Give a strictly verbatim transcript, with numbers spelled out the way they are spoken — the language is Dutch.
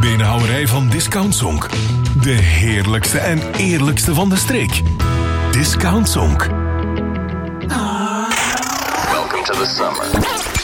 beenhouwerij van Discount Zonk. De heerlijkste en eerlijkste van de streek. Discount Zonk. Welcome to the summer.